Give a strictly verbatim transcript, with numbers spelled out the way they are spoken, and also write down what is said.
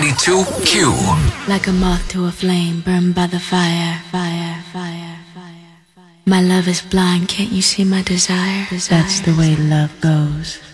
ninety-two Q. Like a moth to a flame, burned by the fire, fire, fire, fire, fire. My love is blind, can't you see my desire? desire. That's the way love goes.